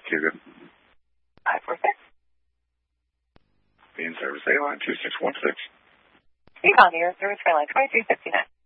Cuban. 546. Being service A line 2616. Speak on the air service line 2359.